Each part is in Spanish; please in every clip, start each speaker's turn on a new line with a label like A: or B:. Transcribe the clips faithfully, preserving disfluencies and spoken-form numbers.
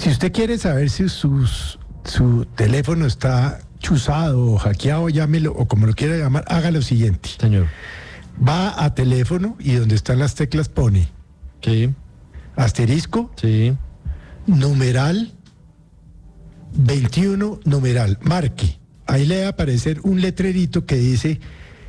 A: Si usted quiere saber si sus, su teléfono está chuzado o hackeado, llámelo, o como lo quiera llamar, haga lo siguiente.
B: Señor.
A: Va a teléfono y donde están las teclas pone
B: Sí.
A: asterisco,
B: Sí.
A: numeral, veintiuno, numeral, marque. Ahí le va a aparecer un letrerito que dice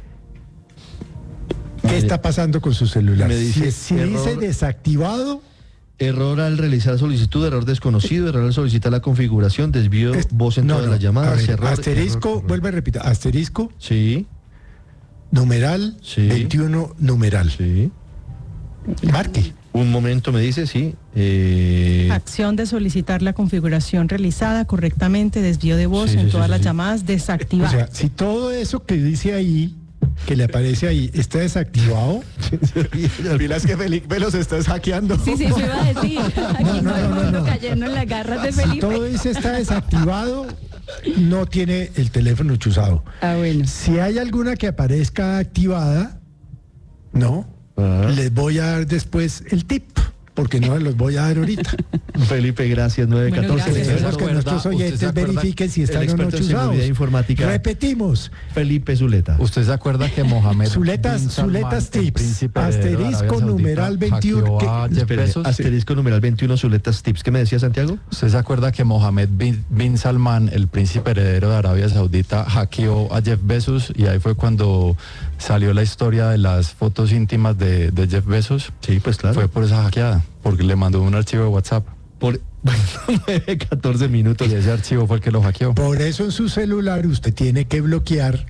A: qué
B: Mire,
A: está pasando con su celular.
B: me dice,
A: si si
B: error-
A: dice desactivado,
B: Error al realizar solicitud, error desconocido, error al solicitar la configuración, desvío,
A: es-
B: voz en
A: no,
B: todas
A: no,
B: las llamadas,
A: a ver,
B: error,
A: asterisco,
B: error, error.
A: vuelve a repetir, asterisco,
B: Sí,
A: numeral,
B: Sí.
A: veintiuno, numeral.
B: sí.
A: Marque.
B: Un momento me dice, sí. Eh,
C: Acción de solicitar la configuración realizada correctamente, desvío de voz
B: Sí, sí,
C: en
B: sí,
C: todas
B: sí,
C: las
B: sí.
C: llamadas,
A: O
C: desactivar.
A: sea, si todo eso que dice ahí, que le aparece ahí, está desactivado,
D: Pilas que Felipe los estás hackeando.
E: Sí, sí, eso iba a decir. Aquí
A: No, no,
E: todo el
A: no, no,
E: mundo
A: no.
E: cayendo en las garras de
A: si
E: Felipe.
A: todo eso está desactivado, no tiene el teléfono chuzado.
E: Ah, bueno.
A: Si hay alguna que aparezca activada, no,
B: Ah.
A: les voy a dar después el tip, porque no se los voy a dar ahorita.
B: Felipe, gracias, nueve
C: Bueno,
B: catorce.
C: gracias.
A: Queremos que
D: acuerda-
A: nuestros
D: usted se
A: oyentes
D: acuerda-
A: verifiquen si
B: el
A: están o no
B: experto en
A: chuzados.
B: seguridad informática.
A: Repetimos,
B: Felipe Zuleta.
F: ¿Usted se acuerda que Mohamed
A: Zuletas,
F: bin Salman,
A: Zuletas
F: el
A: tips,
F: príncipe heredero de Arabia
A: asterisco,
F: Saudita,
A: numeral veintiuno,
F: hackeó
A: que-
F: a Jeff
B: Espere,
F: Bezos?
B: asterisco numeral veintiuno, Zuletas Tips. ¿Qué me decía, Santiago?
F: ¿Usted se acuerda que Mohamed bin, bin Salman, el príncipe heredero de Arabia Saudita, hackeó a Jeff Bezos? Y ahí fue cuando salió la historia de las fotos íntimas de, de Jeff Bezos.
B: Sí, pues claro.
F: Fue por esa hackeada, porque le mandó un archivo de WhatsApp.
B: Por nueve catorce minutos.
F: Y ese archivo fue el que lo hackeó.
A: por eso en su celular usted tiene que bloquear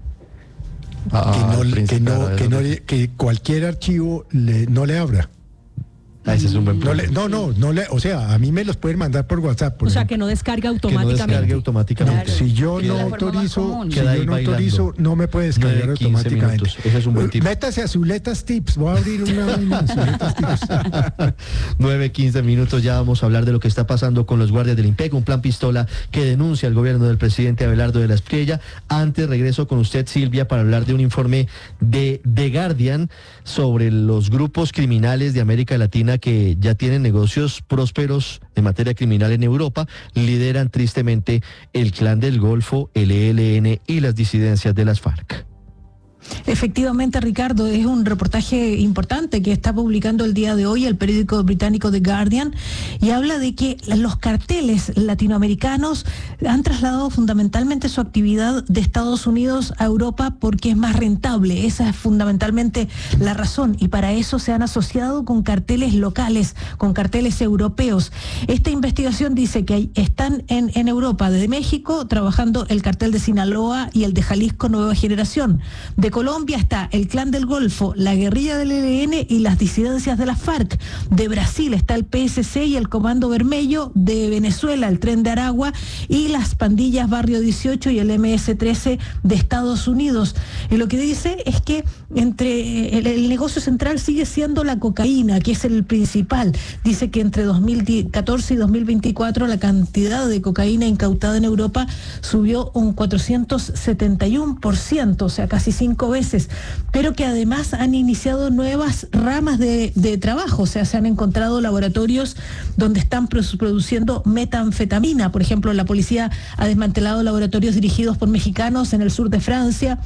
F: a-
A: que, no,
F: al
A: le- que,
F: príncipe
A: no,
F: heredero.
A: que, no le- que cualquier archivo le- no le abra.
B: Ah, ese es un buen
A: No,
B: punto.
A: le- no, no, no le, o sea, a mí me los pueden mandar por WhatsApp. por
C: O sea,
A: ejemplo.
C: que no descarga
B: Que no
C: automáticamente.
B: descargue automáticamente.
E: Claro.
A: Si yo
E: Queda
A: no
E: de forma más
A: autorizo,
E: común.
A: si
B: Queda ahí
A: yo no
B: bailando.
A: autorizo, no me puede descargar
B: nueve, quince
A: automáticamente.
B: minutos. Ese es un buen tip.
A: Métase a Zuletas Tips, voy a abrir una vaina de Zuletas Tips.
B: nueve, quince minutos, ya vamos a hablar de lo que está pasando con los guardias del IMPEC, un plan pistola que denuncia al gobierno del presidente Abelardo de la Espriella. Antes regreso con usted, Silvia, para hablar de un informe de The Guardian sobre los grupos criminales de América Latina que ya tienen negocios prósperos en materia criminal en Europa, lideran tristemente el Clan del Golfo, el E L N y las disidencias de las FARC.
G: Efectivamente, Ricardo, es un reportaje importante que está publicando el día de hoy el periódico británico The Guardian y habla de que los carteles latinoamericanos han trasladado fundamentalmente su actividad de Estados Unidos a Europa porque es más rentable. Esa es fundamentalmente la razón y para eso se han asociado con carteles locales, con carteles europeos. Esta investigación dice que hay- están en, en Europa, desde México, trabajando el cartel de Sinaloa y el de Jalisco Nueva Generación. De Colombia está el Clan del Golfo, la guerrilla del E L N y las disidencias de las FARC. De Brasil está el P S C y el Comando Vermelho. De Venezuela el Tren de Aragua y las pandillas Barrio dieciocho y el M S trece de Estados Unidos. Y lo que dice es que entre el, el negocio central sigue siendo la cocaína, que es el principal. Dice que entre dos mil catorce y dos mil veinticuatro la cantidad de cocaína incautada en Europa subió un cuatrocientos setenta y uno por ciento, o sea, casi cinco veces, pero que además han iniciado nuevas ramas de, de trabajo, o sea, se han encontrado laboratorios donde están produciendo metanfetamina. Por ejemplo, la policía ha desmantelado laboratorios dirigidos por mexicanos en el sur de Francia,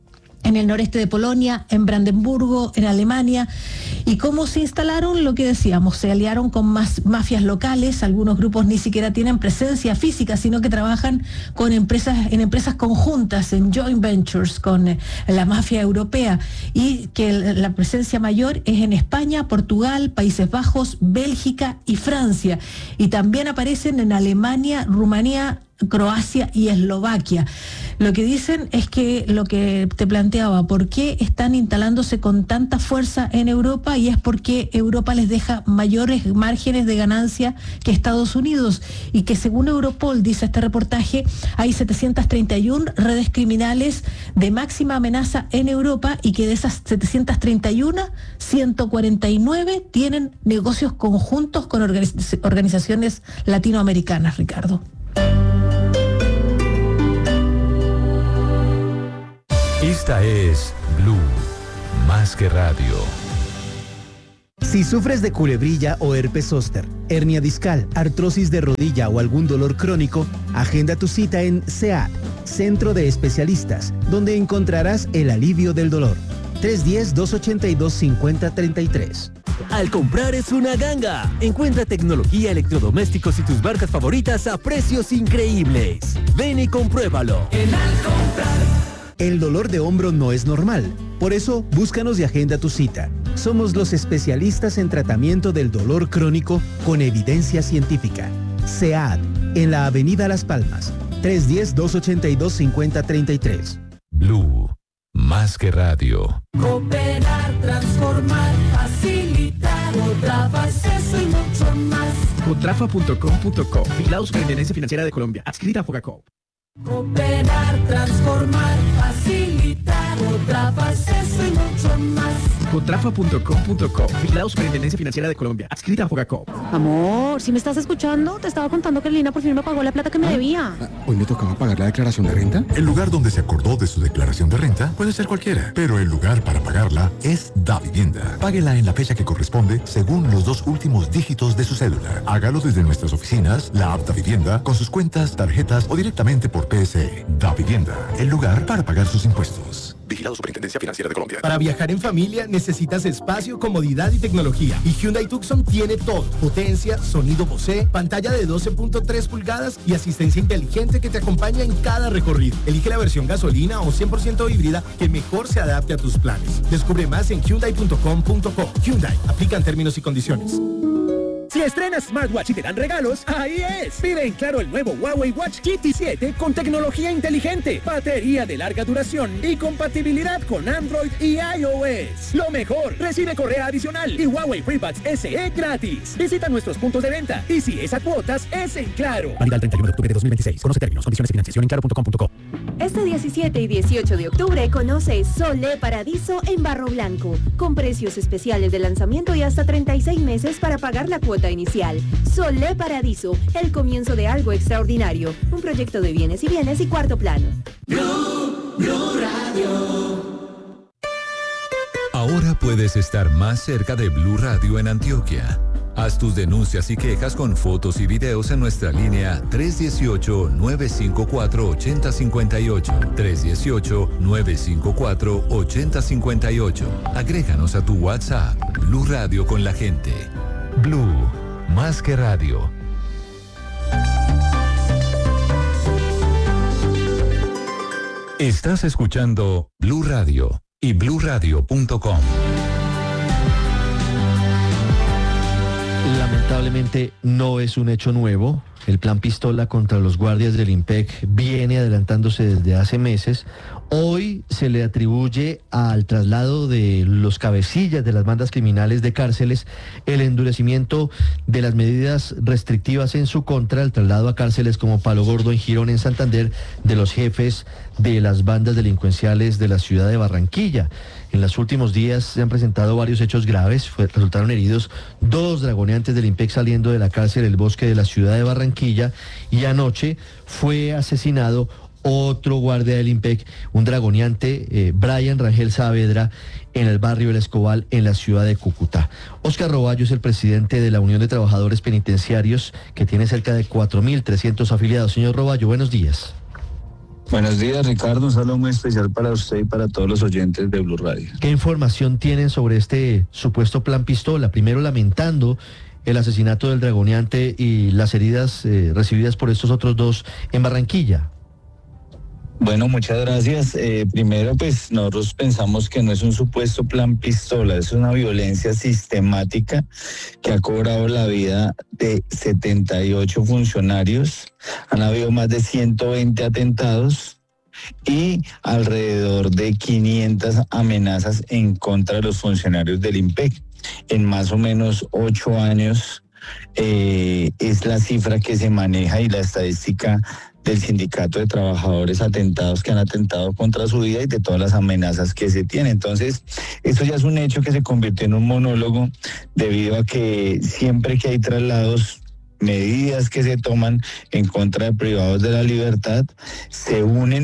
G: en el noreste de Polonia, en Brandenburgo, en Alemania. ¿Y cómo se instalaron? Lo que decíamos, se aliaron con más mafias locales. Algunos grupos ni siquiera tienen presencia física, sino que trabajan con empresas, en empresas conjuntas, en joint ventures con eh, la mafia europea, y que la presencia mayor es en España, Portugal, Países Bajos, Bélgica y Francia. Y también aparecen en Alemania, Rumanía, Croacia y Eslovaquia. Lo que dicen es que lo que te planteaba, ¿por qué están instalándose con tanta fuerza en Europa? Y es porque Europa les deja mayores márgenes de ganancia que Estados Unidos, y que según Europol, dice este reportaje, hay setecientas treinta y una redes criminales de máxima amenaza en Europa, y que de esas setecientas treinta y uno, ciento cuarenta y nueve tienen negocios conjuntos con organiz- organizaciones latinoamericanas, Ricardo.
H: Esta es Blue, más que radio. Si sufres de culebrilla o herpes zóster, hernia discal, artrosis de rodilla o algún dolor crónico, agenda tu cita en C E A D, Centro de Especialistas, donde encontrarás el alivio del dolor. tres uno cero, dos ocho dos, cinco cero tres tres.
I: Al comprar es una ganga. Encuentra tecnología, electrodomésticos y tus marcas favoritas a precios increíbles. Ven y compruébalo. En Al Comprar.
H: El dolor de hombro no es normal. Por eso, búscanos y agenda tu cita. Somos los especialistas en tratamiento del dolor crónico con evidencia científica. C E A D, en la Avenida Las Palmas. tres uno cero, dos ocho dos, cinco cero tres tres.
J: Blue, más que radio.
K: Cooperar, transformar, facilitar, Cotrafa es eso y mucho más.
L: Cotrafa punto com punto co, vigilado Superintendencia Financiera de Colombia, adscrita a Fogacop.
K: Cooperar, transformar, facilitar, Cotrafa es eso y mucho más.
L: Cotrafa punto com punto co, vigilado Superintendencia Financiera de Colombia, adscrita a Fogacop.
E: Amor, si me estás escuchando, te estaba contando que Lina por fin me pagó la plata que me debía.
M: ¿Hoy me tocaba pagar la declaración de renta?
N: El lugar donde se acordó de su declaración de renta puede ser cualquiera, pero el lugar para pagarla es Davivienda. Páguela en la fecha que corresponde según los dos últimos dígitos de su cédula. Hágalo desde nuestras oficinas, la app Davivienda, con sus cuentas, tarjetas o directamente por P S E. Davivienda, el lugar para pagar sus impuestos.
O: Vigilado Superintendencia Financiera de Colombia.
P: Para viajar en familia necesitas espacio, comodidad y tecnología. Y Hyundai Tucson tiene todo. Potencia, sonido Bose, pantalla de doce punto tres pulgadas y asistencia inteligente que te acompaña en cada recorrido. Elige la versión gasolina o cien por ciento híbrida que mejor se adapte a tus planes. Descubre más en hyundai punto com punto co. Hyundai, aplican términos y condiciones.
L: Si estrenas smartwatch y te dan regalos, ahí es. Pide en Claro el nuevo Huawei Watch G T siete con tecnología inteligente, batería de larga duración y compatibilidad con Android y iOS. Lo mejor, recibe correa adicional y Huawei FreeBuds S E gratis. Visita nuestros puntos de venta y si es a cuotas, es en Claro. Válida el treinta y uno de octubre de dos mil veintiséis. Conoce términos, condiciones y financiación en claro punto com punto co.
Q: Este diecisiete y dieciocho de octubre conoce Sole Paradiso en Barro Blanco, con precios especiales de lanzamiento y hasta treinta y seis meses para pagar la cuota inicial. Sole Paradiso, el comienzo de algo extraordinario. Un proyecto de bienes y bienes y cuarto plano.
K: Blue, Blue Radio.
J: Ahora puedes estar más cerca de Blue Radio en Antioquia. Haz tus denuncias y quejas con fotos y videos en nuestra línea tres uno ocho, nueve cinco cuatro, ocho cero cinco ocho, tres uno ocho, nueve cinco cuatro, ocho cero cinco ocho. Agréganos a tu WhatsApp. Blue Radio con la gente. Blue, más que radio. Estás escuchando Blue Radio y blue radio punto com.
B: Lamentablemente no es un hecho nuevo. El plan Pistola contra los guardias del IMPEC viene adelantándose desde hace meses. Hoy se le atribuye al traslado de los cabecillas de las bandas criminales de cárceles el endurecimiento de las medidas restrictivas en su contra, el traslado a cárceles como Palo Gordo en Girón, en Santander, de los jefes de las bandas delincuenciales de la ciudad de Barranquilla. En los últimos días se han presentado varios hechos graves. Fue, resultaron heridos dos dragoneantes del IMPEC saliendo de la cárcel El Bosque de la ciudad de Barranquilla, y anoche fue asesinado otro guardia del IMPEC, un dragoneante, eh, Brian Rangel Saavedra, en el barrio El Escobal, en la ciudad de Cúcuta. Óscar Roballo es el presidente de la Unión de Trabajadores Penitenciarios, que tiene cerca de cuatro mil trescientos afiliados. Señor Roballo, buenos días.
R: Buenos días, Ricardo. Un saludo muy especial para usted y para todos los oyentes de Blue Radio.
B: ¿Qué información tienen sobre este supuesto plan Pistola? Primero, lamentando el asesinato del dragoneante y las heridas eh, recibidas por estos otros dos en Barranquilla.
R: Bueno, muchas gracias. Eh, primero, pues nosotros pensamos que no es un supuesto plan Pistola, es una violencia sistemática que ha cobrado la vida de setenta y ocho funcionarios. Han habido más de ciento veinte atentados y alrededor de quinientas amenazas en contra de los funcionarios del IMPEC. En más o menos ocho años eh, es la cifra que se maneja y la estadística del sindicato de trabajadores atentados que han atentado contra su vida y de todas las amenazas que se tienen. Entonces, eso ya es un hecho que se convirtió en un monólogo debido a que siempre que hay traslados, medidas que se toman en contra de privados de la libertad, se unen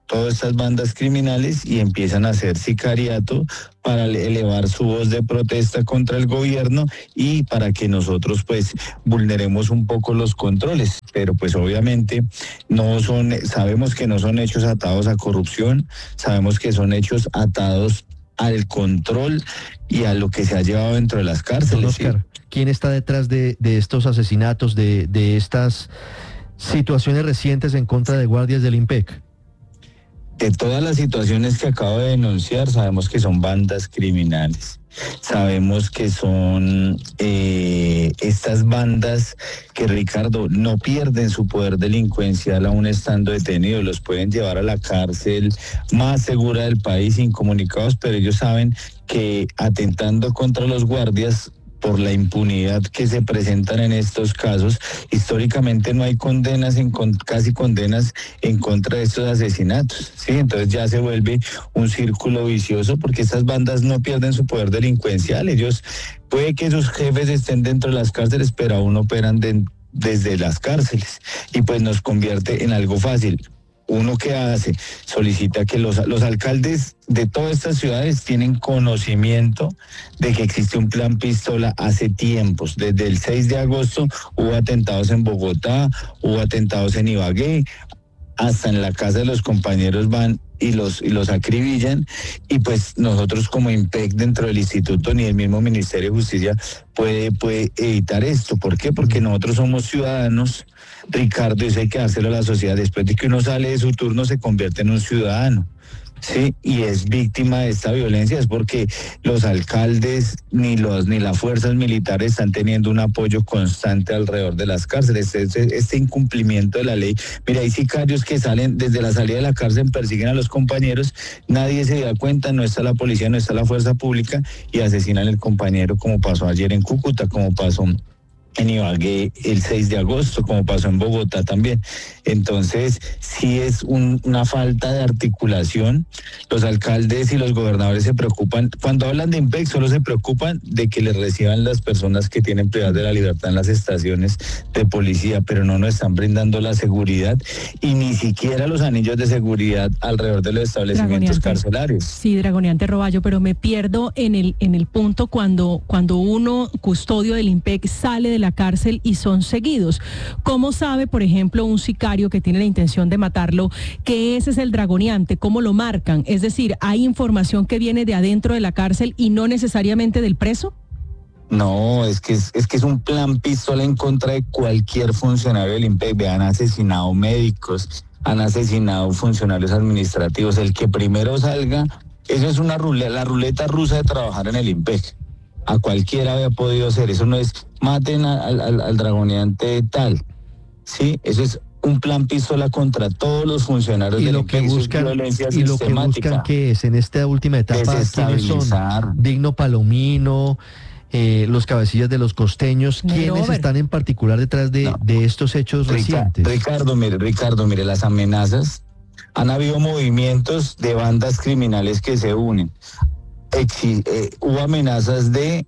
R: todas estas bandas criminales y empiezan a hacer sicariato para elevar su voz de protesta contra el gobierno y para que nosotros pues vulneremos un poco los controles, pero pues obviamente no son, sabemos que no son hechos atados a corrupción, sabemos que son hechos atados al control y a lo que se ha llevado dentro de las cárceles.
B: Oscar, ¿sí? ¿Quién está detrás de, de estos asesinatos, de, de estas situaciones recientes en contra de guardias del IMPEC?
R: De todas las situaciones que acabo de denunciar, sabemos que son bandas criminales. Sabemos que son eh, estas bandas que, Ricardo, no pierden su poder delincuencial aún estando detenidos. Los pueden llevar a la cárcel más segura del país incomunicados, pero ellos saben que atentando contra los guardias, por la impunidad que se presentan en estos casos, históricamente no hay condenas, en con, casi condenas en contra de estos asesinatos, ¿sí? Entonces ya se vuelve un círculo vicioso porque estas bandas no pierden su poder delincuencial. Ellos, puede que sus jefes estén dentro de las cárceles, pero aún operan de, desde las cárceles y pues nos convierte en algo fácil. Uno que hace, solicita que los, los alcaldes de todas estas ciudades tienen conocimiento de que existe un plan pistola hace tiempos. Desde el seis de agosto hubo atentados en Bogotá, hubo atentados en Ibagué, hasta en la casa de los compañeros van y los, y los acribillan, y pues nosotros como IMPEC dentro del instituto ni el mismo Ministerio de Justicia puede, puede evitar esto. ¿Por qué? Porque nosotros somos ciudadanos, Ricardo, y eso hay que dárselo a la sociedad. Después de que uno sale de su turno se convierte en un ciudadano, ¿sí? Y es víctima de esta violencia, es porque los alcaldes ni los ni las fuerzas militares están teniendo un apoyo constante alrededor de las cárceles. Este, este incumplimiento de la ley, mira, hay sicarios que salen desde la salida de la cárcel, persiguen a los compañeros, nadie se da cuenta, no está la policía, no está la fuerza pública y asesinan al compañero, como pasó ayer en Cúcuta, como pasó en Ibagué el seis de agosto, como pasó en Bogotá también. Entonces, sí es un, una falta de articulación. Los alcaldes y los gobernadores se preocupan, cuando hablan de IMPEC, solo se preocupan de que les reciban las personas que tienen privada de la libertad en las estaciones de policía, pero no nos están brindando la seguridad y ni siquiera los anillos de seguridad alrededor de los establecimientos carcelarios.
C: Sí, Dragoneante Roballo, pero me pierdo en el, en el punto cuando, cuando uno, custodio del IMPEC, sale de la cárcel y son seguidos. ¿Cómo sabe, por ejemplo, un sicario que tiene la intención de matarlo que ese es el dragoneante? ¿Cómo lo marcan? Es decir, ¿hay información que viene de adentro de la cárcel y no necesariamente del preso?
R: No, es que es, es que es un plan pistola en contra de cualquier funcionario del IMPEC. Han asesinado médicos, han asesinado funcionarios administrativos. El que primero salga, eso es una ruleta, la ruleta rusa de trabajar en el IMPEC. A cualquiera había podido ser, eso no es maten al, al, al dragoneante tal, sí, eso es un plan pistola contra todos los funcionarios de
B: lo que buscan
R: violencia
B: y lo que buscan que es en esta última etapa, ¿quiénes son? Digno Palomino, eh, los cabecillas de los costeños, ¿quiénes Robert. están en particular detrás de, no. de estos hechos
R: Rica,
B: recientes?
R: Ricardo, mire, Ricardo, mire, las amenazas, han habido movimientos de bandas criminales que se unen. Exi, eh, hubo amenazas de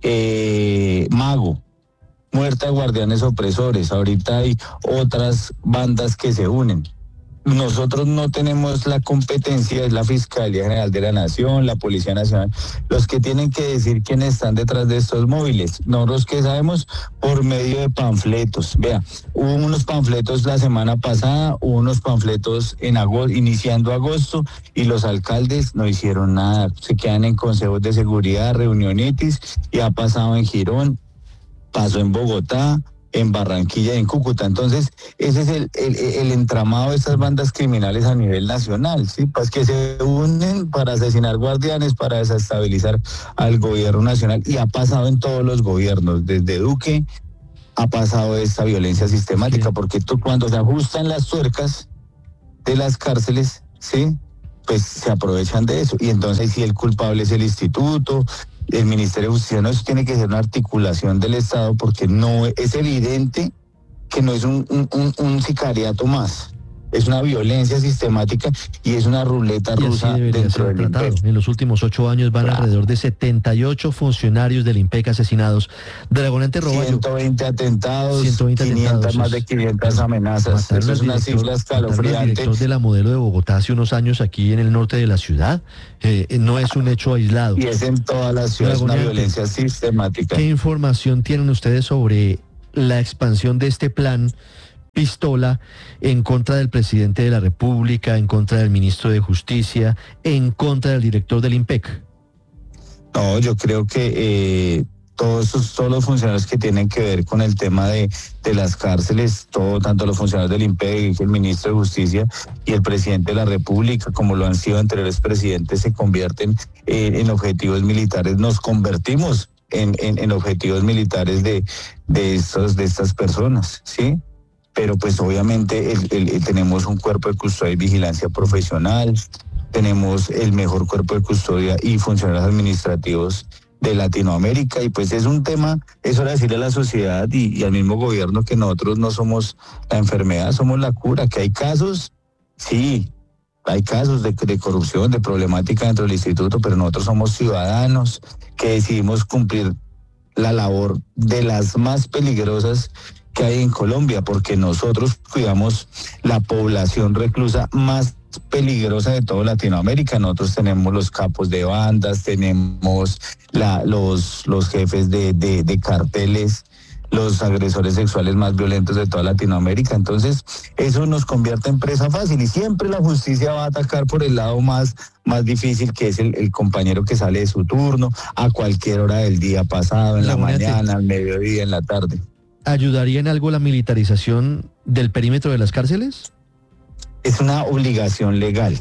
R: eh, Mago, muerte a guardianes opresores. Ahorita hay otras bandas que se unen. Nosotros no tenemos la competencia, es la Fiscalía General de la Nación, la Policía Nacional, los que tienen que decir quiénes están detrás de estos móviles. Nosotros que sabemos por medio de panfletos. Vea, hubo unos panfletos la semana pasada, hubo unos panfletos en agosto, iniciando agosto, y los alcaldes no hicieron nada. Se quedan en consejos de seguridad, reunionitis, y ha pasado en Girón, pasó en Bogotá, en Barranquilla y en Cúcuta. Entonces, ese es el, el, el entramado de estas bandas criminales a nivel nacional, ¿sí? Pues que se unen para asesinar guardianes, para desestabilizar al gobierno nacional, y ha pasado en todos los gobiernos, desde Duque ha pasado esta violencia sistemática, sí. Porque tú, cuando se ajustan las tuercas de las cárceles, ¿sí? Pues se aprovechan de eso, y entonces si el culpable es el instituto, el Ministerio de Justicia. No, eso tiene que ser una articulación del Estado, porque no es evidente que no es un, un, un sicariato más. Es una violencia sistemática y es una ruleta
B: y
R: rusa dentro del IMPEC.
B: En los últimos ocho años van claro. alrededor de setenta y ocho funcionarios del IMPEC asesinados. Dragonante Roballo.
R: ciento veinte atentados,
B: ciento veinte
R: quinientas,
B: atentados,
R: más de quinientas amenazas. Eso es una cifra escalofriante.
B: El director de la Modelo de Bogotá hace unos años aquí en el norte de la ciudad. Eh, no es un hecho aislado.
R: Y es en toda la ciudad, es una violencia sistemática.
B: ¿Qué información tienen ustedes sobre la expansión de este plan Pistola en contra del presidente de la República, en contra del ministro de Justicia, en contra del director del IMPEC?
R: No, yo creo que eh, todos, esos, todos los funcionarios que tienen que ver con el tema de, de las cárceles, todo, tanto los funcionarios del IMPEC, el ministro de Justicia y el presidente de la República, como lo han sido anteriores presidentes, se convierten eh, en objetivos militares. Nos convertimos en, en, en objetivos militares de, de, estos, de estas personas, ¿sí? Pero pues obviamente el, el, el, tenemos un cuerpo de custodia y vigilancia profesional, tenemos el mejor cuerpo de custodia y funcionarios administrativos de Latinoamérica, y pues es un tema, es hora de decirle a la sociedad y, y al mismo gobierno que nosotros no somos la enfermedad, somos la cura, que hay casos, sí, hay casos de, de corrupción, de problemática dentro del instituto, pero nosotros somos ciudadanos que decidimos cumplir la labor de las más peligrosas que hay en Colombia, porque nosotros cuidamos la población reclusa más peligrosa de toda Latinoamérica. Nosotros tenemos los capos de bandas, tenemos la, los, los jefes de, de, de carteles, los agresores sexuales más violentos de toda Latinoamérica. Entonces, eso nos convierte en presa fácil y siempre la justicia va a atacar por el lado más, más difícil, que es el, el compañero que sale de su turno a cualquier hora del día pasado, en la, la mañana, al mediodía, en la tarde.
B: ¿Ayudaría en algo la militarización del perímetro de las cárceles?
R: Es una obligación legal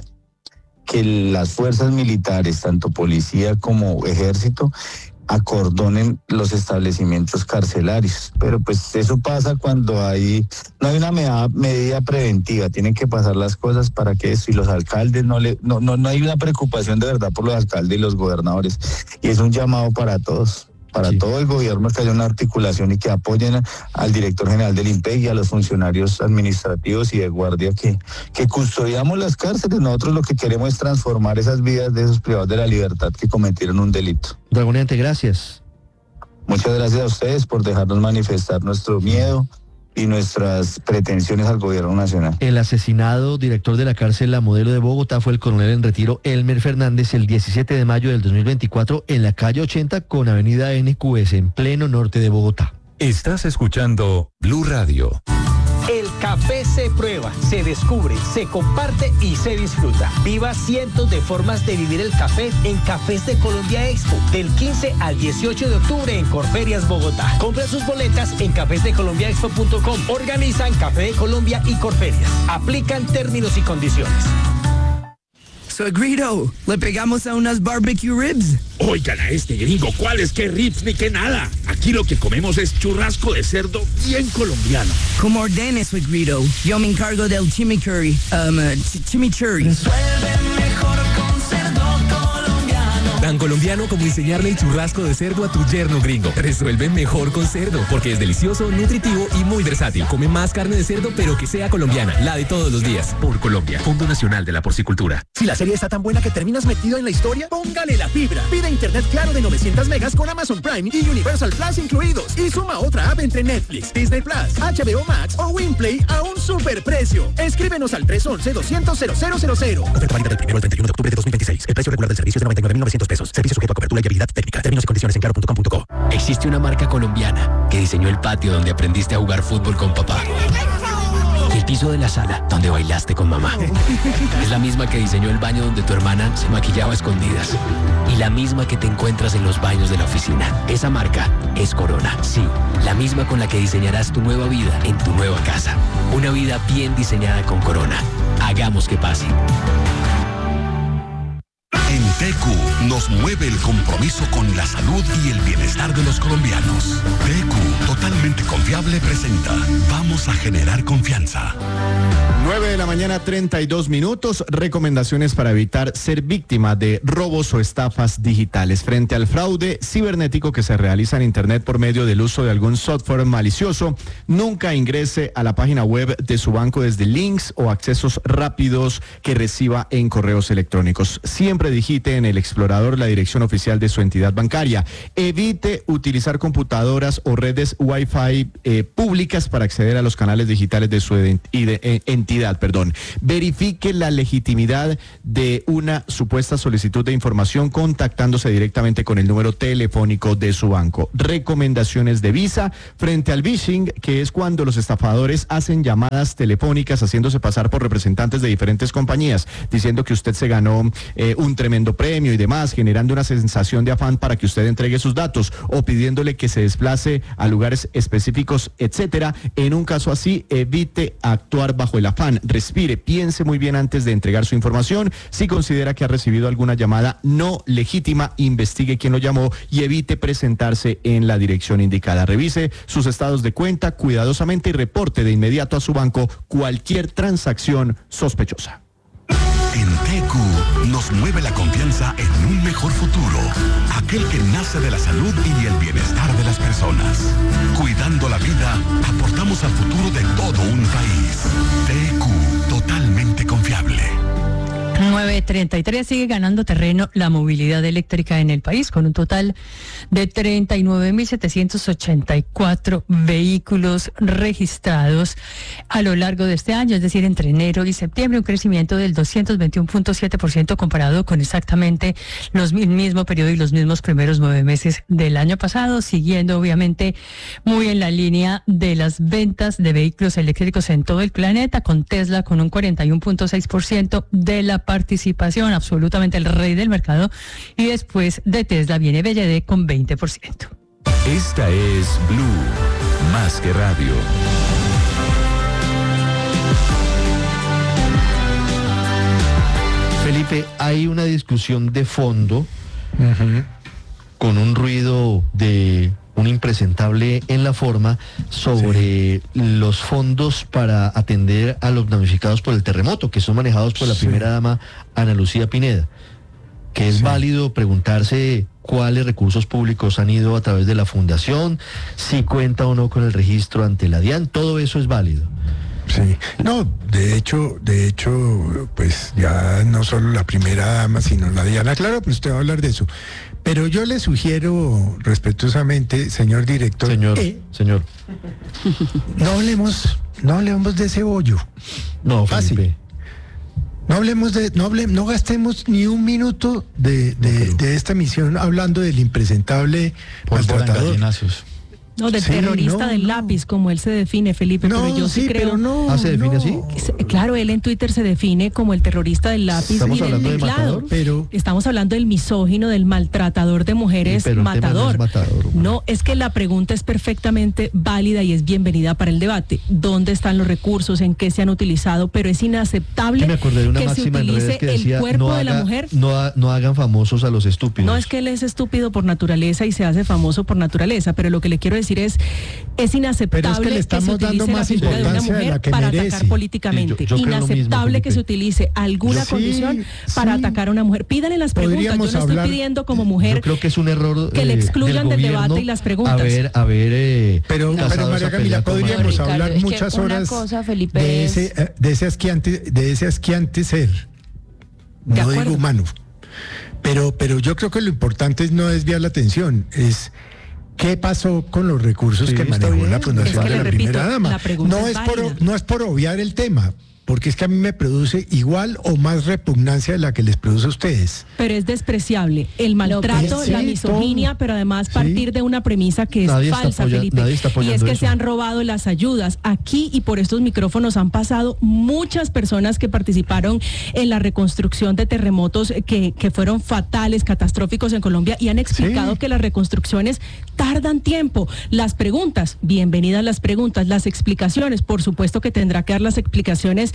R: que las fuerzas militares, tanto policía como ejército, acordonen los establecimientos carcelarios. Pero pues eso pasa cuando hay, no hay una medida, medida preventiva, tienen que pasar las cosas para que eso, y los alcaldes no le, no, no, no hay una preocupación de verdad por los alcaldes y los gobernadores. Y es un llamado para todos. Para sí. todo el gobierno, que haya una articulación y que apoyen al director general del IMPEC y a los funcionarios administrativos y de guardia que, que custodiamos las cárceles. Nosotros lo que queremos es transformar esas vidas de esos privados de la libertad que cometieron un delito.
B: Dragonante, gracias.
R: Muchas gracias a ustedes por dejarnos manifestar nuestro miedo y nuestras pretensiones al gobierno nacional.
B: El asesinado director de la cárcel La Modelo de Bogotá fue el coronel en retiro Elmer Fernández el diecisiete de mayo del dos mil veinticuatro en la calle ochenta con avenida N Q S en pleno norte de Bogotá.
J: Estás escuchando Blue Radio.
L: El café se prueba, se descubre, se comparte y se disfruta. Viva cientos de formas de vivir el café en Cafés de Colombia Expo, del quince al dieciocho de octubre en Corferias, Bogotá. Compra sus boletas en cafés de colombia expo punto com. Organizan Café de Colombia y Corferias. Aplican términos y condiciones.
S: Suegrito, ¿le pegamos a unas barbecue ribs?
T: Oigan a este gringo, ¿cuáles que ribs ni que nada? Aquí lo que comemos es churrasco de cerdo bien colombiano.
S: Como ordene, suegrito. Yo me encargo del chimichurri. Um, uh, ch chimichurri.
K: Resuelve mejor con cerdo colombiano.
U: Tan colombiano como enseñarle el churrasco de cerdo a tu yerno gringo. Resuelve mejor con cerdo, porque es delicioso, nutritivo y muy versátil. Come más carne de cerdo, pero que sea colombiana, la de todos los días. Por Colombia, Fondo Nacional de la Porcicultura.
L: Si la serie está tan buena que terminas metido en la historia, póngale la fibra. Pide internet claro de novecientos megas con Amazon Prime y Universal Plus incluidos. Y suma otra app entre Netflix, Disney Plus, H B O Max o Winplay a un superprecio. Escríbenos al tres once, doscientos, cero cero cero cero.
V: Oferta válida del primero al treinta y uno de octubre de dos mil veintiséis. El precio regular del servicio es de noventa y nueve mil novecientos pesos. Servicio sujeto a cobertura y habilidad técnica. Términos y condiciones en claro punto com punto co.
W: Existe una marca colombiana que diseñó el patio donde aprendiste a jugar fútbol con papá. Y el piso de la sala donde bailaste con mamá. Es la misma que diseñó el baño donde tu hermana se maquillaba a escondidas. Y la misma que te encuentras en los baños de la oficina. Esa marca es Corona. Sí, la misma con la que diseñarás tu nueva vida en tu nueva casa. Una vida bien diseñada con Corona. Hagamos que pase.
A: En T Q nos mueve el compromiso con la salud y el bienestar de los colombianos. T Q, totalmente confiable, presenta Vamos a generar confianza.
D: nueve de la mañana, treinta y dos minutos. Recomendaciones para evitar ser víctima de robos o estafas digitales. Frente al fraude cibernético que se realiza en Internet por medio del uso de algún software malicioso, nunca ingrese a la página web de su banco desde links o accesos rápidos que reciba en correos electrónicos. Siempre digite en el explorador la dirección oficial de su entidad bancaria. Evite utilizar computadoras o redes Wi-Fi eh, públicas para acceder a los canales digitales de su entidad. Perdón. Verifique la legitimidad de una supuesta solicitud de información contactándose directamente con el número telefónico de su banco. Recomendaciones de Visa frente al phishing, que es cuando los estafadores hacen llamadas telefónicas haciéndose pasar por representantes de diferentes compañías, diciendo que usted se ganó eh, un tremendo premio y demás, generando una sensación de afán para que usted entregue sus datos o pidiéndole que se desplace a lugares específicos, etcétera. En un caso así, evite actuar bajo el afán. Respire, piense muy bien antes de entregar su información. Si considera que ha recibido alguna llamada no legítima, investigue quién lo llamó y evite presentarse en la dirección indicada. Revise sus estados de cuenta cuidadosamente y reporte de inmediato a su banco cualquier transacción sospechosa.
A: En T Q nos mueve la confianza en un mejor futuro, aquel que nace de la salud y el bienestar de las personas. Cuidando la vida, aportamos al futuro de todo un país. T Q, totalmente confiable.
F: nueve treinta y tres sigue ganando terreno la movilidad eléctrica en el país con un total de treinta y nueve mil setecientos ochenta y cuatro vehículos registrados a lo largo de este año, es decir, entre enero y septiembre, un crecimiento del doscientos veintiuno punto siete por ciento comparado con exactamente los el mismo periodo y los mismos primeros nueve meses del año pasado, siguiendo obviamente muy en la línea de las ventas de vehículos eléctricos en todo el planeta, con Tesla con un cuarenta y uno punto seis por ciento de la participación, absolutamente el rey del mercado, y después de Tesla viene B Y D con veinte por ciento.
J: Esta es Blue, más que radio.
B: Felipe, hay una discusión de fondo uh-huh. con un ruido de un impresentable en la forma sobre sí. los fondos para atender a los damnificados por el terremoto, que son manejados por la sí. primera dama Ana Lucía Pineda, que es sí. válido preguntarse cuáles recursos públicos han ido a través de la fundación, si cuenta o no con el registro ante la DIAN, todo eso es válido.
X: Sí, no, de hecho, de hecho, pues ya no solo la primera dama, sino la Diana, claro, pues usted va a hablar de eso. Pero yo le sugiero respetuosamente, señor director,
B: señor,
X: eh,
B: señor,
X: no hablemos, no hablemos de ese bollo.
B: No, Felipe.
X: Fácil. No hablemos de, no hable, no gastemos ni un minuto de, de, no, de esta misión hablando del impresentable maltratador.
C: No, del sí, terrorista no, del no. lápiz, como él se define, Felipe,
X: no,
C: pero yo sí,
X: sí
C: creo...
X: Pero no,
B: ¿Ah, se define
X: no.
B: así?
C: Claro, él en Twitter se define como el terrorista del lápiz.
B: ¿Estamos
C: y
B: hablando
C: del
B: de matador?
X: Pero...
C: Estamos hablando del misógino, del maltratador de mujeres,
B: sí, pero
C: matador.
B: No, es matador
C: no, es que la pregunta es perfectamente válida y es bienvenida para el debate. ¿Dónde están los recursos? ¿En qué se han utilizado? Pero es inaceptable
B: me acordé de una
C: que se utilice
B: que decía,
C: el cuerpo
B: no
C: de
B: haga,
C: la mujer.
B: No, ha, no hagan famosos a los estúpidos.
C: No es que él es estúpido por naturaleza y se hace famoso por naturaleza, pero lo que le quiero decir es, es inaceptable
X: es que, le estamos
C: que se utilice
X: dando más
C: la figura de una mujer
X: la que
C: para
X: merece.
C: atacar políticamente.
B: Sí, yo, yo
C: inaceptable
B: mismo,
C: que se utilice alguna
X: yo,
C: condición
X: sí,
C: para
X: sí.
C: atacar a una mujer. Pídanle las preguntas. Yo no estoy
X: hablar,
C: pidiendo como mujer
B: yo creo que es un error
C: que
B: eh,
C: le excluyan del, del debate y las preguntas.
B: A ver, a ver, eh,
X: pero, pero María Camila, podríamos no, Ricardo, hablar muchas horas
E: cosa, Felipe,
X: de,
E: es...
X: ese, de ese asqueante, de ese asqueante ser. No
C: acuerdo.
X: digo humano. Pero, pero yo creo que lo importante es no desviar la atención, es ¿qué pasó con los recursos sí, que manejó la Fundación
C: es que
X: de la
C: repito,
X: Primera Dama?
C: La
X: no,
C: es
X: es por, no es por obviar el tema, porque es que a mí me produce igual o más repugnancia de la que les produce a ustedes.
C: Pero es despreciable el maltrato,
X: sí,
C: la misoginia,
X: todo.
C: pero además partir
X: sí.
C: de una premisa que es
B: nadie
C: falsa,
B: apoya,
C: Felipe.
B: Nadie está
C: y es que
B: eso.
C: se han robado las ayudas. Aquí y por estos micrófonos han pasado muchas personas que participaron en la reconstrucción de terremotos que, que fueron fatales, catastróficos en Colombia y han explicado sí. que las reconstrucciones tardan tiempo. Las preguntas, bienvenidas las preguntas, las explicaciones, por supuesto que tendrá que dar las explicaciones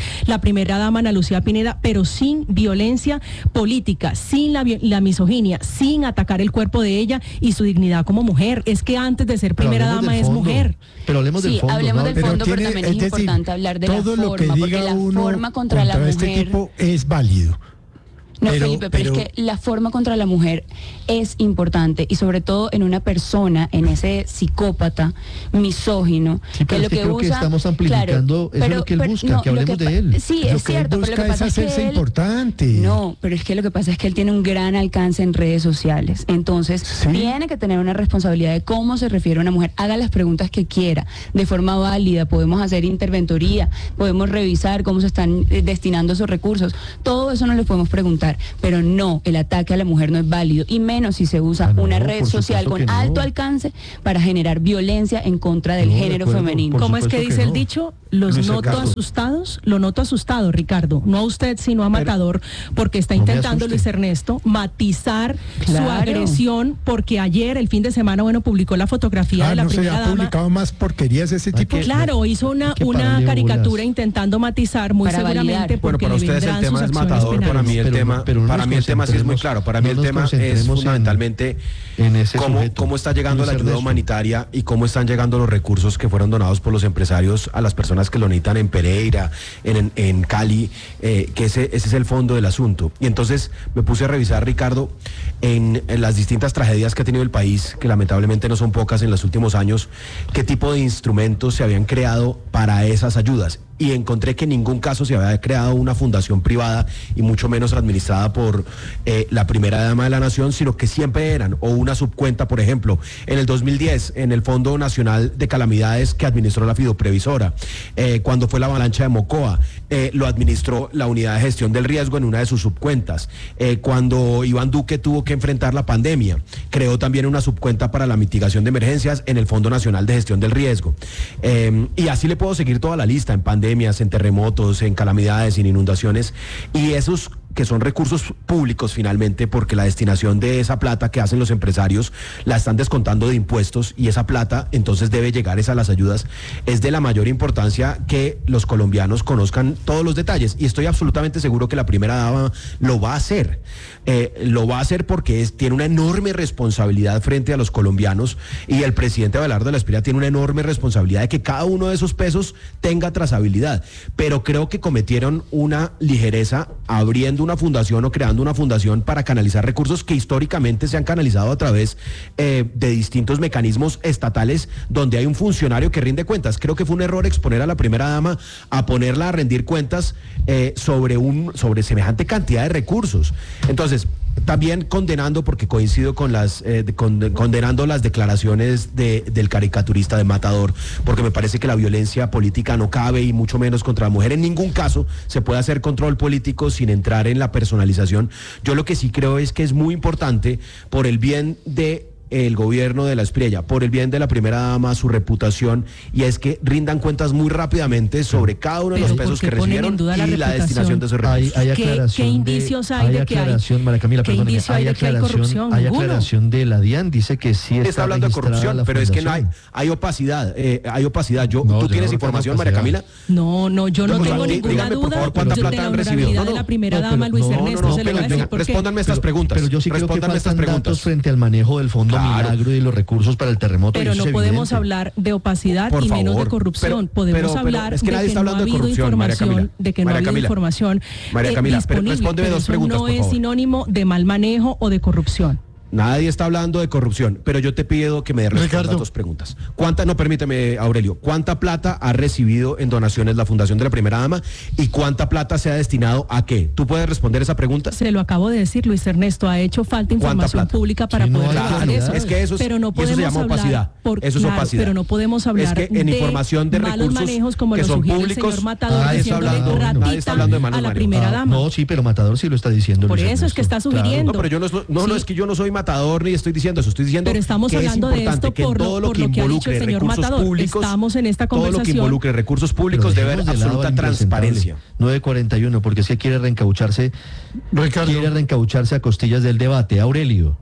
C: la primera dama Ana Lucía Pineda, pero sin violencia política, sin la, la misoginia, sin atacar el cuerpo de ella y su dignidad como mujer. Es que antes de ser primera dama es mujer.
B: Pero hablemos
G: sí,
B: del fondo.
G: hablemos
B: ¿no?
G: del fondo, pero,
X: pero
G: también
X: tiene,
G: es,
X: es
G: importante
X: decir,
G: hablar de la
X: todo lo que
G: forma,
X: diga
G: porque la
X: uno
G: forma contra,
X: contra
G: la
X: este
G: mujer...
X: tipo es válido.
G: No,
X: pero,
G: Felipe, pero, pero es que la forma contra la mujer es importante y sobre todo en una persona, en ese psicópata misógino,
B: sí,
G: que
B: es
G: lo
B: que,
G: que
B: creo
G: usa,
B: que estamos amplificando,
G: claro,
B: eso
G: pero,
B: es lo que él
G: pero,
B: busca,
G: no,
B: que hablemos
G: que,
B: de él.
G: Sí,
X: lo
G: es
X: que
G: cierto,
X: él busca
G: pero lo que
X: es
G: pasa
X: hacerse
G: es que él,
X: importante.
G: No, pero es que lo que pasa es que él tiene un gran alcance en redes sociales, entonces ¿sí? tiene que tener una responsabilidad de cómo se refiere a una mujer. Haga las preguntas que quiera, de forma válida, podemos hacer interventoría, podemos revisar cómo se están eh, destinando esos recursos, todo eso no le podemos preguntar, pero no, el ataque a la mujer no es válido, y menos si se usa
B: ah, no,
G: una red social con
B: no.
G: alto alcance para generar violencia en contra del
B: no,
G: género
B: acuerdo,
G: femenino.
C: ¿Cómo es que dice
B: que
C: el
B: no.
C: dicho? Los
B: Luis
C: noto
B: Ricardo.
C: asustados, lo noto asustado, Ricardo, no a usted sino a Matador, porque está
B: no me
C: intentando
B: asuste.
C: Luis Ernesto matizar
G: Claro.
C: su agresión, porque ayer, el fin de semana, bueno, publicó la fotografía
X: Ah,
C: de la
X: no se
C: primera
X: ha
C: dama.
X: publicado más porquerías de ese
B: Hay
X: tipo.
B: que-
C: Claro, hizo una,
B: hay que
C: una
B: pararle
C: caricatura
B: bolas.
C: intentando matizar muy
G: Para
C: seguramente
G: validar.
D: Bueno,
C: porque
D: para
C: le
D: ustedes el
C: vendrán
D: tema
C: sus
D: es
C: acciones
D: matador,
C: penales.
D: para mí el
B: Pero-
D: tema,
B: pero no
D: para
B: nos
D: mí el tema sí es muy
B: concentremos-
D: claro, para mí
B: no
D: el
B: nos
D: tema es
B: concentremos en-
D: fundamentalmente
B: en ese
D: cómo,
B: sujeto,
D: cómo está llegando
B: Luis
D: la ayuda
B: Ernesto.
D: humanitaria y cómo están llegando los recursos que fueron donados por los empresarios a las personas que lo necesitan en Pereira, en, en, en Cali, eh, que ese, ese es el fondo del asunto. Y entonces me puse a revisar, Ricardo, en, en las distintas tragedias que ha tenido el país, que lamentablemente no son pocas en los últimos años, qué tipo de instrumentos se habían creado para esas ayudas. Y encontré que en ningún caso se había creado una fundación privada y mucho menos administrada por eh, la primera dama de la nación, sino que siempre eran, o una subcuenta, por ejemplo, en el dos mil diez, en el Fondo Nacional de Calamidades que administró la Fidoprevisora, eh, cuando fue la avalancha de Mocoa, eh, lo administró la Unidad de Gestión del Riesgo en una de sus subcuentas, eh, cuando Iván Duque tuvo que enfrentar la pandemia, creó también una subcuenta para la mitigación de emergencias en el Fondo Nacional de Gestión del Riesgo, eh, y así le puedo seguir toda la lista, en pandemia, en terremotos, en calamidades, en inundaciones, y esos que son recursos públicos finalmente, porque la destinación de esa plata que hacen los empresarios la están descontando de impuestos, y esa plata entonces debe llegar a las ayudas. Es de la mayor importancia que los colombianos conozcan todos los detalles, y estoy absolutamente seguro que la primera dama lo va a hacer. Eh, lo va a hacer porque es, tiene una enorme responsabilidad frente a los colombianos, y el presidente Abelardo de la Espriella tiene una enorme responsabilidad de que cada uno de esos pesos tenga trazabilidad, pero creo que cometieron una ligereza abriendo una fundación o creando una fundación para canalizar recursos que históricamente se han canalizado a través eh, de distintos mecanismos estatales donde hay un funcionario que rinde cuentas. Creo que fue un error exponer a la primera dama a ponerla a rendir cuentas eh, sobre un sobre semejante cantidad de recursos. Entonces, también condenando, porque coincido con las eh, de, con, condenando las declaraciones de, del caricaturista de Matador, porque me parece que la violencia política no cabe, y mucho menos contra la mujer. En ningún caso se puede hacer control político sin entrar en la personalización. Yo lo que sí creo es que es muy importante, por el bien de el gobierno de la Espriella, por el bien de la primera dama, su reputación, y es que rindan cuentas muy rápidamente sobre cada uno de los pesos que recibieron
C: la
D: y la destinación de esos recursos.
B: Hay, hay
C: ¿Qué-
B: aclaración
C: qué indicios
B: de,
C: hay de
B: hay
C: que hay-
B: aclaración, María Camila,
C: qué
B: perdóneme,
C: indicio hay de que hay corrupción?
B: hay
C: Ninguno.
B: aclaración de la DIAN, dice que sí está,
D: Está hablando de
B: registrada
D: corrupción,
B: la
D: pero es que no hay,
B: fundación.
D: hay opacidad, eh, hay opacidad. Yo,
B: No,
D: ¿tú
B: yo
D: tienes
B: no
D: información,
B: tengo
D: María
B: opacidad.
D: Camila?
C: No, no, yo no
D: Pues,
C: tengo
D: dí-
C: ninguna
D: dígame, por
C: duda
D: favor, ¿cuánta
C: de
D: plata
C: la
D: han recibido?
C: honorabilidad
D: No,
C: de la
D: no,
C: primera
B: no,
C: dama,
B: pero-
C: Luis
B: no, no,
C: Ernesto,
B: no,
C: se lo voy a
B: pero
C: decir
B: venga,
C: por qué.
D: respóndanme estas
B: Pero-
D: preguntas.
B: Pero yo sí creo que
D: respóndanme estas
B: faltan
D: preguntas.
B: datos frente al manejo del Fondo
D: Claro.
B: Milagro y los recursos para el terremoto. y
C: Pero
B: eso
C: no
B: es
C: podemos
B: evidente.
C: hablar de opacidad
D: Por
C: y menos de
D: favor,
C: corrupción.
D: pero-
C: podemos
D: pero- pero
C: hablar
D: es que
C: de
D: nadie
C: que
D: está
C: no ha
D: hablando de
C: habido
D: corrupción, María
C: información,
D: Camila.
C: de que no
D: María
C: ha habido
D: Camila.
C: información
D: María
C: eh,
D: Camila, pero
C: disponible,
D: respóndeme
C: pero
D: dos
C: eso
D: preguntas,
C: no
D: por
C: es
D: favor.
C: sinónimo de mal manejo o de corrupción.
D: Nadie está hablando de corrupción, pero yo te pido que me respondas
X: Ricardo.
D: dos preguntas. ¿Cuánta, no, permíteme, Aurelio, cuánta plata ha recibido en donaciones la Fundación de la Primera Dama y cuánta plata se ha destinado a qué? ¿Tú puedes responder esa pregunta?
C: Se lo acabo de decir, Luis Ernesto, ha hecho falta
D: ¿Cuánta
C: información
D: plata?
C: pública para
B: Sí, no
C: poder
B: hay
C: hablar
B: claridad.
C: eso.
D: Es que eso es-
C: pero no
D: y eso se
C: podemos
D: llama
C: hablar
D: opacidad.
C: por-
D: Eso es
C: claro,
D: opacidad.
C: pero no podemos hablar
D: Es que en
C: de
D: información de
C: malos
D: recursos
C: manejos como
D: que
C: lo
D: son
C: sugiere
D: públicos,
C: el señor Matador,
B: nadie está
C: diciéndole
B: hablando-
C: ratita
D: nadie está hablando de malos
C: a la
D: manejos.
C: primera
B: Ah,
C: dama.
B: no, sí, pero Matador sí lo está diciendo.
C: Por
B: Luis
C: eso es que está
B: Ernesto. Claro.
C: sugiriendo.
D: No, pero yo no, no, no,
C: Sí.
D: es que yo no soy matador ni estoy diciendo eso, estoy diciendo
C: Pero estamos
D: que
C: hablando
D: es
C: de
D: importante
C: esto
D: que en
C: por lo-
D: todo lo
C: por
D: que
C: lo que ha dicho el
D: involucre
C: señor
D: recursos
C: Matador.
D: públicos,
C: Estamos en esta
D: todo lo que
C: conversación.
D: involucre recursos
B: Pero
D: públicos debe haber
B: dejemos de lado
D: absoluta
B: al impresentable.
D: transparencia.
B: nueve cuarenta y uno, porque es que quiere reencaucharse,
X: Ricardo.
B: quiere reencaucharse a costillas del debate. Aurelio,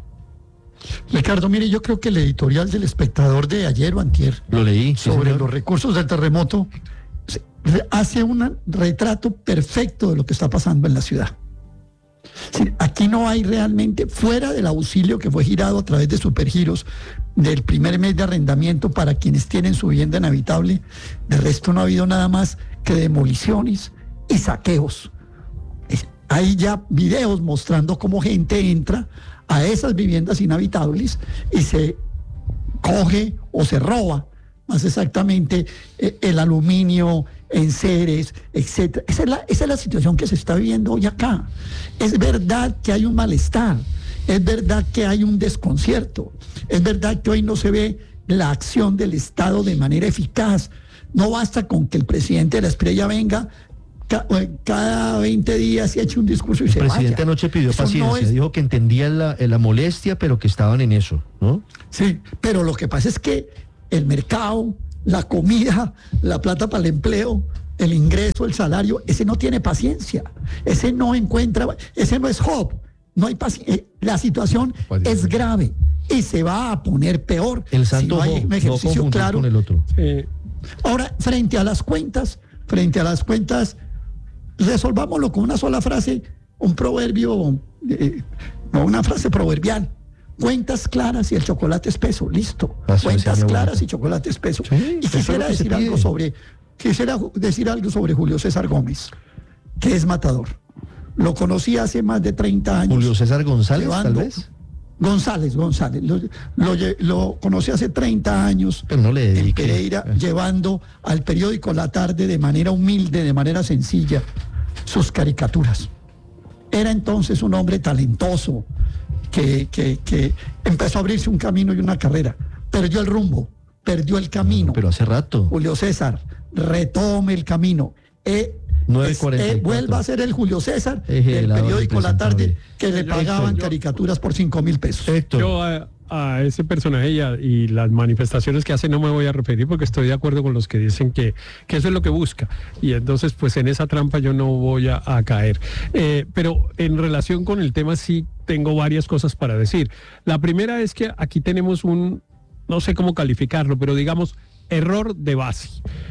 H: Ricardo, mire, yo creo que el editorial del Espectador de ayer o antier
B: lo leí. sí,
H: sobre
B: señor.
H: los recursos del terremoto re- hace un retrato perfecto de lo que está pasando en la ciudad. Sí, aquí no hay realmente, fuera del auxilio que fue girado a través de Supergiros del primer mes de arrendamiento para quienes tienen su vivienda inhabitable, de resto no ha habido nada más que demoliciones y saqueos. Es- hay ya videos mostrando cómo gente entra a esas viviendas inhabitables y se coge o se roba, más exactamente, eh, el aluminio, enseres, etcétera. Esa es la, esa es la situación que se está viviendo hoy acá. Es verdad que hay un malestar, es verdad que hay un desconcierto, es verdad que hoy no se ve la acción del Estado de manera eficaz. No basta con que el presidente de la Estrella venga ca- eh, cada veinte días y eche un discurso y
B: El
H: se
B: presidente
H: vaya.
B: anoche pidió
H: Eso no
B: paciencia,
H: es-
B: dijo que entendía la, la molestia, pero que estaban en eso, ¿no?
H: Sí, pero lo que pasa es que el mercado, la comida, la plata para el empleo, el ingreso, el salario, ese no tiene paciencia, ese no encuentra, ese no es Job, no hay paciencia, la situación es grave y se va a poner peor
B: El
H: si
B: santo
H: no hay
B: Job,
H: un
B: no
H: ejercicio
B: confundir
H: claro.
B: con el otro.
H: Ahora, frente a las cuentas, frente a las cuentas, resolvámoslo con una sola frase, un proverbio, eh, no una frase proverbial. Cuentas claras y el chocolate espeso, listo.
B: Así
H: Cuentas
B: decía mi
H: claras
B: abuelita.
H: y chocolate espeso.
B: Sí,
H: y
B: eso es
H: quisiera
B: lo que se
H: decir algo
B: pide.
H: sobre, quisiera ju- decir algo sobre Julio César Gómez, que es matador. Lo conocí hace más de treinta años.
B: Julio César González,
H: llevando-
B: tal vez.
H: González, González. Lo, lo lle- lo conocí hace treinta años
B: Pero no le
H: en
B: dedique.
H: Pereira,
B: Eh.
H: llevando al periódico La Tarde de manera humilde, de manera sencilla, sus caricaturas. Era entonces un hombre talentoso que, que, que empezó a abrirse un camino y una carrera. Perdió el rumbo, perdió el camino.
B: Pero hace rato.
H: Julio César, retome el camino. Eh,
B: nueve
H: es-
B: cuarenta y
H: eh,
B: cuatro.
H: vuelva a ser el Julio César
B: Eje
H: del
B: helado
H: periódico La Tarde
B: impresentable.
H: que le
I: Héctor,
H: pagaban
I: yo-
H: caricaturas por cinco mil pesos.
I: Yo a, a ese personaje y, a- y las manifestaciones que hace no me voy a referir porque estoy de acuerdo con los que dicen que, que eso es lo que busca. Y entonces, pues en esa trampa yo no voy a, a caer. Eh, pero en relación con el tema sí tengo varias cosas para decir. La primera es que aquí tenemos un, no sé cómo calificarlo, pero digamos, error de base.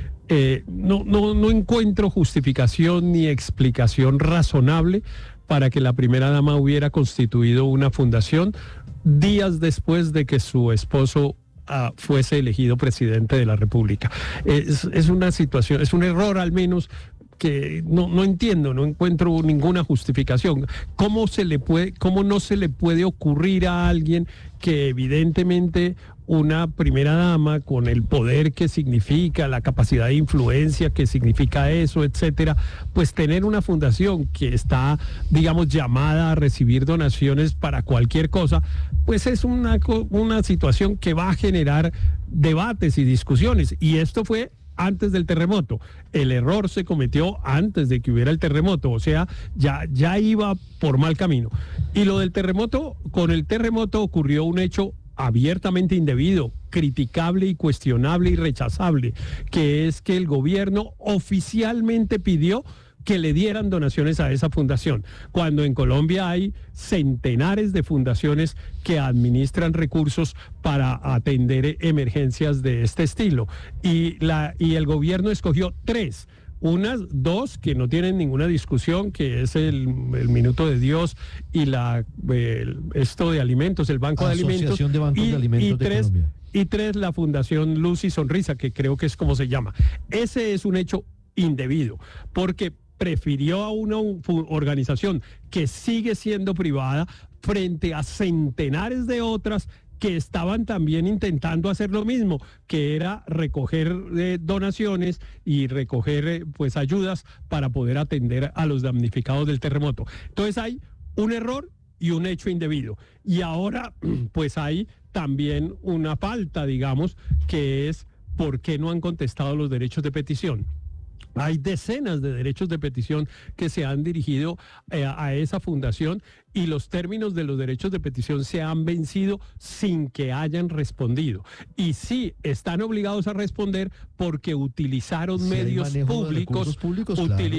I: Eh, no, no, no encuentro justificación ni explicación razonable para que la primera dama hubiera constituido una fundación días después de que su esposo ah, fuese elegido presidente de la República. Es, es una situación, es un error al menos que no, no entiendo, no encuentro ninguna justificación. ¿Cómo se le puede, cómo no se le puede ocurrir a alguien que evidentemente una primera dama con el poder que significa, la capacidad de influencia que significa eso, etcétera, pues tener una fundación que está, digamos, llamada a recibir donaciones para cualquier cosa, pues es una, co- una situación que va a generar debates y discusiones. Y esto fue antes del terremoto. El error se cometió antes de que hubiera el terremoto, o sea, ya, ya iba por mal camino. Y lo del terremoto, con el terremoto ocurrió un hecho abiertamente indebido, criticable y cuestionable y rechazable, que es que el gobierno oficialmente pidió que le dieran donaciones a esa fundación, cuando en Colombia hay centenares de fundaciones que administran recursos para atender emergencias de este estilo. Y, la, y el gobierno escogió tres. Unas, dos que no tienen ninguna discusión, que es el, el Minuto de Dios y la el- esto de alimentos, el Banco de Alimentos.
B: Asociación de Bancos
I: y,
B: de Alimentos
I: y
B: de
I: tres,
B: Colombia.
I: y tres, la Fundación Luz y Sonrisa, que creo que es como se llama. Ese es un hecho indebido, porque prefirió a una fu- organización que sigue siendo privada frente a centenares de otras que estaban también intentando hacer lo mismo, que era recoger eh, donaciones y recoger eh, pues ayudas para poder atender a los damnificados del terremoto. Entonces hay un error y un hecho indebido. Y ahora pues hay también una falta, digamos, que es ¿por qué no han contestado los derechos de petición? Hay decenas de derechos de petición que se han dirigido eh, a esa fundación y los términos de los derechos de petición se han vencido sin que hayan respondido. Y sí, están obligados a responder porque utilizaron
B: Si hay
I: medios
B: manejo de
I: públicos,
B: recursos públicos,
I: utili-
B: claro.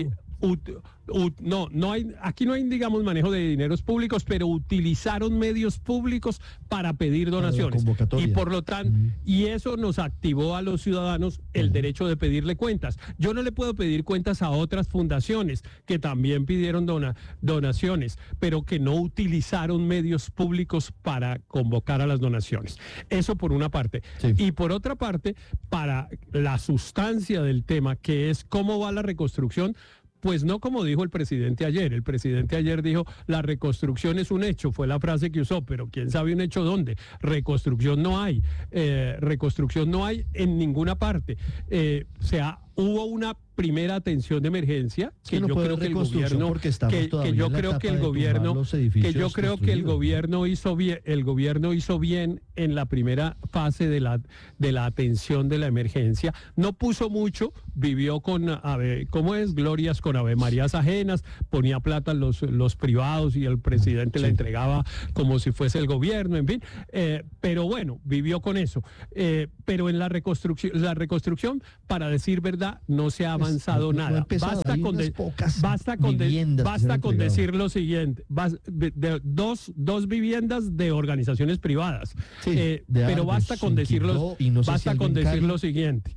I: ut- ut- no, no hay, aquí no hay, digamos, manejo de dineros públicos, pero utilizaron medios públicos para pedir donaciones. Y por lo tanto, uh-huh. y eso nos activó a los ciudadanos el uh-huh. derecho de pedirle cuentas. Yo no le puedo pedir cuentas a otras fundaciones que también pidieron dona, donaciones, pero que no utilizaron medios públicos para convocar a las donaciones. Eso por una parte. Sí. Y por otra parte, para la sustancia del tema, que es cómo va la reconstrucción, pues no como dijo el presidente ayer. El presidente ayer dijo, la reconstrucción es un hecho, fue la frase que usó, pero quién sabe un hecho dónde. Reconstrucción no hay, eh, reconstrucción no hay en ninguna parte. Eh, o sea, hubo una primera atención de emergencia que, que no yo creo que el gobierno que, que yo creo que el gobierno que yo creo que el gobierno hizo bien el gobierno hizo bien en la primera fase de la de la atención de la emergencia. No puso mucho, vivió con ave, ¿cómo es? Glorias con ave Marías ajenas, ponía plata los los privados y el presidente sí. la entregaba como si fuese el gobierno, en fin, eh, pero bueno, vivió con eso. Eh, pero en la reconstrucción la reconstrucción, para decir verdad, no se ha avanzado no, no nada. Basta con, de, basta con, de, basta con decir lo siguiente, bas, de, de, dos, dos viviendas de organizaciones privadas, sí, eh, pero basta con decirlo, no basta con decir lo siguiente.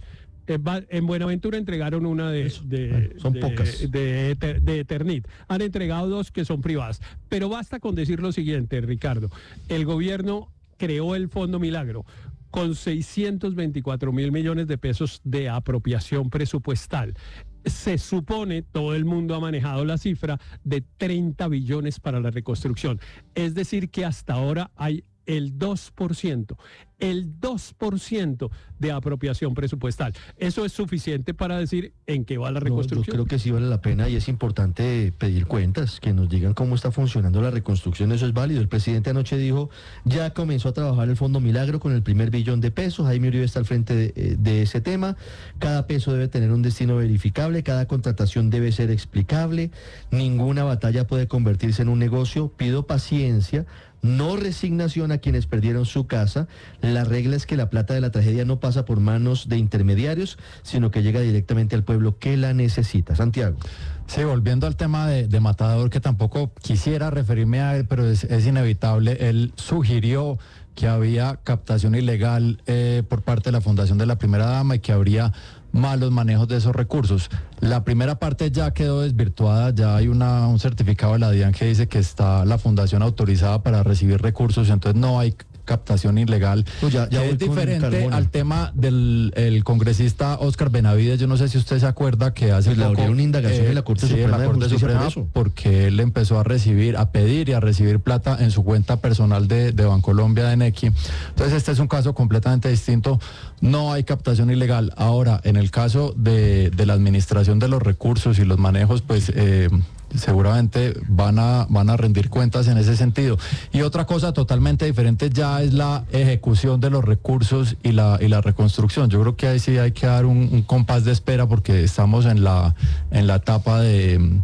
I: En Buenaventura entregaron una de, de,
B: son
I: de,
B: pocas.
I: De, de, de Eternit. Han entregado dos que son privadas. Pero basta con decir lo siguiente, Ricardo. El gobierno creó el Fondo Milagro con seiscientos veinticuatro mil millones de pesos de apropiación presupuestal. Se supone, todo el mundo ha manejado la cifra, de treinta billones para la reconstrucción. Es decir, que hasta ahora hay el dos por ciento, el dos por ciento de apropiación presupuestal. ¿Eso es suficiente para decir en qué va la reconstrucción?
B: No, yo creo que sí vale la pena y es importante pedir cuentas, que nos digan cómo está funcionando la reconstrucción, eso es válido. El presidente anoche dijo, ya comenzó a trabajar el Fondo Milagro con el primer billón de pesos, Jaime Uribe está al frente de, de ese tema, cada peso debe tener un destino verificable, cada contratación debe ser explicable, ninguna batalla puede convertirse en un negocio, pido paciencia, no resignación a quienes perdieron su casa. La regla es que la plata de la tragedia no pasa por manos de intermediarios, sino que llega directamente al pueblo que la necesita. Santiago.
M: Sí, volviendo al tema de, de Matador, que tampoco quisiera referirme a él, pero es, es inevitable. Él sugirió que había captación ilegal eh, por parte de la Fundación de la Primera Dama y que habría malos manejos de esos recursos. La primera parte ya quedó desvirtuada, ya hay una, un certificado de la DIAN que dice que está la fundación autorizada para recibir recursos, entonces no hay captación ilegal. Pues ya, ya es diferente al tema del el congresista Oscar Benavides. Yo no sé si usted se acuerda que hace
B: pues
M: poco...
B: Le una indagación eh, en la Corte
M: sí,
B: Suprema,
M: la Corte Suprema porque él empezó a recibir, a pedir y a recibir plata en su cuenta personal de, de Bancolombia, de Nequi. Entonces este es un caso completamente distinto. No hay captación ilegal. Ahora, en el caso de, de la administración de los recursos y los manejos, pues... Eh, seguramente van a van a rendir cuentas en ese sentido. Y otra cosa totalmente diferente ya es la ejecución de los recursos y la y la reconstrucción. Yo creo que ahí sí hay que dar un, un compás de espera porque estamos en la en la etapa de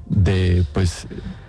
M: de pues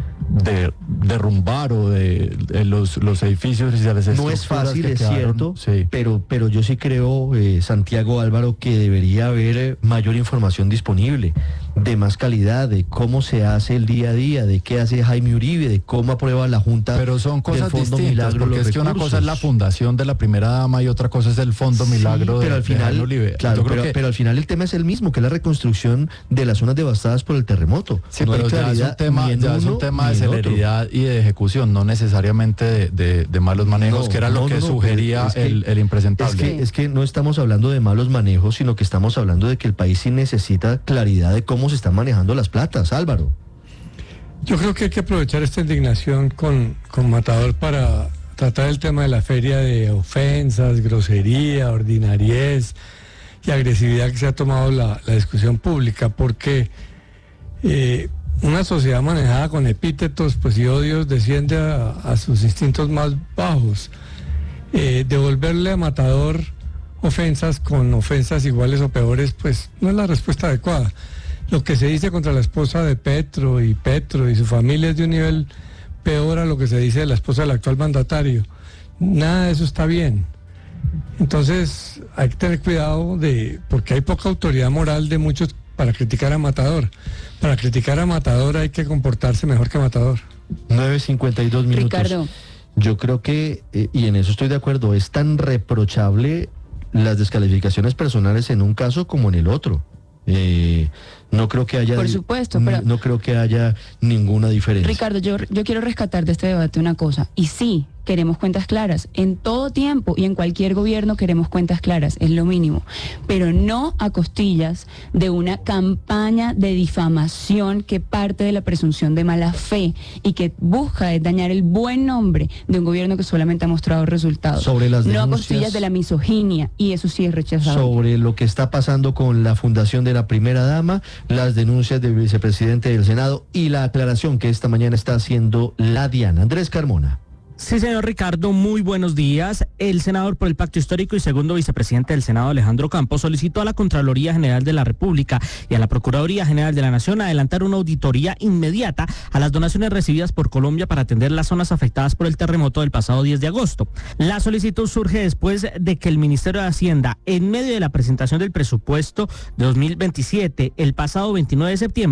M: de derrumbar o de, de los, los edificios y de las
B: no es fácil, es
M: quedaron,
B: cierto,
M: sí.
B: pero, pero yo sí creo, eh, Santiago Álvaro, que debería haber eh, mayor información disponible, de más calidad, de cómo se hace el día a día, de qué hace Jaime Uribe, de cómo aprueba la Junta.
M: Pero son cosas
B: del Fondo
M: distintas,
B: Milagro,
M: porque es que
B: recursos.
M: Una cosa es la fundación de la Primera Dama y otra cosa es el Fondo Milagro
B: sí, pero
M: de,
B: al final,
M: de Jaime Uribe.
B: Claro, pero,
M: que...
B: pero al final el tema es el mismo, que es la reconstrucción de las zonas devastadas por el terremoto.
M: Sí,
B: no
M: pero ya es un tema, ya
B: uno,
M: es un tema de celeridad
B: otro.
M: y de ejecución, no necesariamente de, de, de malos manejos,
B: no,
M: que era
B: no,
M: lo que
B: no, no,
M: sugería
B: es que,
M: el, el impresentable.
B: Es que, es que no estamos hablando de malos manejos, sino que estamos hablando de que el país sí necesita claridad de cómo se están manejando las platas, Álvaro.
N: Yo creo que hay que aprovechar esta indignación con, con Matador para tratar el tema de la feria de ofensas, grosería, ordinariez y agresividad que se ha tomado la, la discusión pública, porque eh, una sociedad manejada con epítetos pues, y odios desciende a, a sus instintos más bajos. Eh, devolverle a Matador ofensas con ofensas iguales o peores, pues no es la respuesta adecuada. Lo que se dice contra la esposa de Petro y Petro y su familia es de un nivel peor a lo que se dice de la esposa del actual mandatario. Nada de eso está bien. Entonces hay que tener cuidado de, porque hay poca autoridad moral de muchos para criticar a Matador. Para criticar a Matador hay que comportarse mejor que Matador.
B: nueve cincuenta y dos minutos.
G: Ricardo.
B: Yo creo que, eh, y en eso estoy de acuerdo, es tan reprochable las descalificaciones personales en un caso como en el otro. Eh, no creo que haya
G: Por supuesto,
B: no,
G: pero-
B: no creo que haya ninguna diferencia.
G: Ricardo, yo, yo quiero rescatar de este debate una cosa. Y sí, queremos cuentas claras. En todo tiempo y en cualquier gobierno queremos cuentas claras, es lo mínimo. Pero no a costillas de una campaña de difamación que parte de la presunción de mala fe y que busca es dañar el buen nombre de un gobierno que solamente ha mostrado resultados.
B: Sobre las
G: no a
B: denuncias-
G: costillas de la misoginia, y eso sí es rechazado.
B: Sobre lo que está pasando con la fundación de la primera dama, las denuncias del vicepresidente del Senado y la aclaración que esta mañana está haciendo la Diana. Andrés Carmona.
O: Sí, señor Ricardo, muy buenos días. El senador por el Pacto Histórico y segundo vicepresidente del Senado, Alejandro Campos, solicitó a la Contraloría General de la República y a la Procuraduría General de la Nación adelantar una auditoría inmediata a las donaciones recibidas por Colombia para atender las zonas afectadas por el terremoto del pasado diez de agosto. La solicitud surge después de que el Ministerio de Hacienda, en medio de la presentación del presupuesto de dos mil veintisiete, el pasado veintinueve de septiembre,